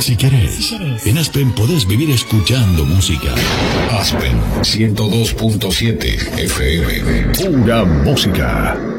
Si querés, en Aspen podés vivir escuchando música. Aspen 102.7 FM. Pura música.